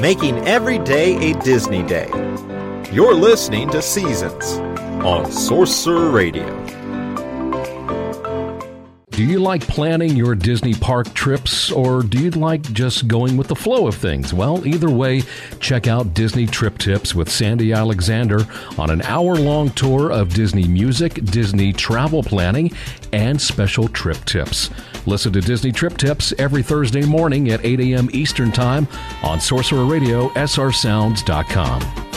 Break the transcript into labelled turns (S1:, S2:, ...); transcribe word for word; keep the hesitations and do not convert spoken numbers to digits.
S1: making every day a Disney day. You're listening to Seasons on Sorcerer Radio.
S2: Do you like planning your Disney park trips, or do you like just going with the flow of things? Well, either way, check out Disney Trip Tips with Sandy Alexander on an hour-long tour of Disney music, Disney travel planning, and special trip tips. Listen to Disney Trip Tips every Thursday morning at eight a.m. Eastern Time on Sorcerer Radio, S R sounds dot com.